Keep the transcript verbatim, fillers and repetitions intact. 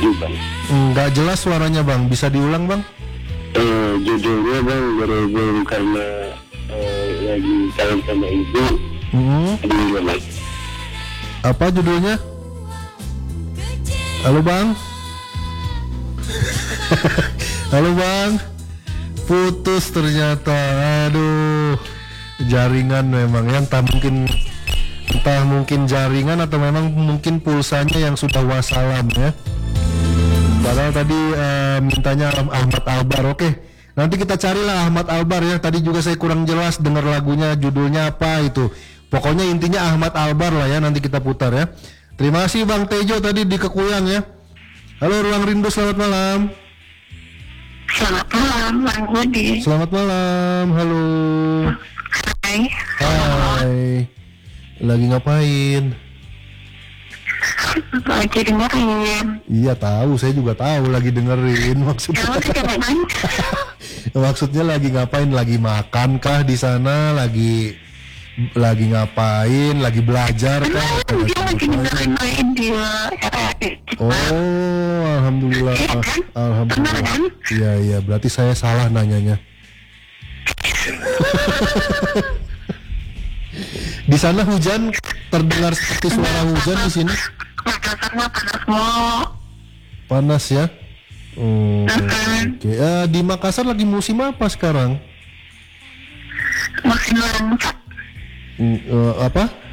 bang. Nggak jelas suaranya bang, bisa diulang bang? Eh, judulnya bang berhubung karena eh, lagi kangen sama ibu. Hmm. Aduh, bang. Apa judulnya? Halo bang. Halo bang. Putus ternyata. Aduh. Jaringan memang ya, entah mungkin entah mungkin jaringan atau memang mungkin pulsanya yang sudah wassalam ya. Padahal tadi uh, mintanya Ahmad Albar. Oke, nanti kita carilah Ahmad Albar ya. Tadi juga saya kurang jelas dengar lagunya, judulnya apa itu. Pokoknya intinya Ahmad Albar lah ya, nanti kita putar ya. Terima kasih Bang Tejo tadi di Kekuyang ya. Halo Ruang Rindu, selamat malam. Selamat malam, Bang Budi. Selamat malam, halo. Hai. Hai. Lagi ngapain? Lagi dengerin. Iya tahu, saya juga tahu lagi dengerin maksudnya. Maksudnya lagi ngapain? Lagi makan kah di sana? Lagi lagi ngapain? Lagi belajar kah? Dia lagi dengerin radio. Oh, alhamdulillah. Iya kan? Alhamdulillah. Benar kan? Iya iya, berarti saya salah nanyanya. Di sana hujan, terdengar seperti suara hujan di sini. Makassarnya panas mulu. Panas ya? Oh, Mm-hmm. oke. Eh, di Makassar lagi musim apa sekarang? Musim lancap. Mm, eh, apa?